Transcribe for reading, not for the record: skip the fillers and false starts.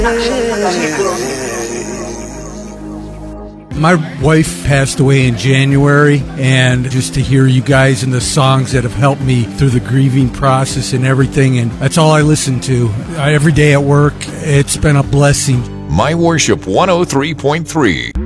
My wife passed away in January, and just to hear you guys and the songs that have helped me through the grieving process and everything, and that's all I listen to. Every day at work, it's been a blessing. My Worship 103.3.